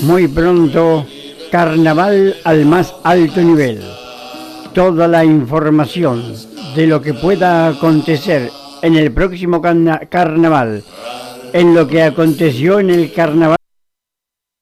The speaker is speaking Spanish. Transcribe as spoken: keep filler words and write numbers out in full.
Muy pronto, carnaval al más alto nivel. Toda la información de lo que pueda acontecer en el próximo carna- carnaval, en lo que aconteció en el carnaval